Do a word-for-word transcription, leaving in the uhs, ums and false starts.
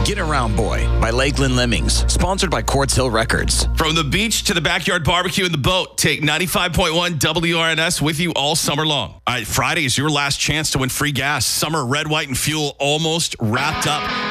Get Around Boy by Lakeland Lemmings, sponsored by Quartz Hill Records. From the beach to the backyard barbecue and the boat, take ninety-five point one W R N S with you all summer long. All right, Friday is your last chance to win free gas. Summer Red, White, and Fuel almost wrapped up.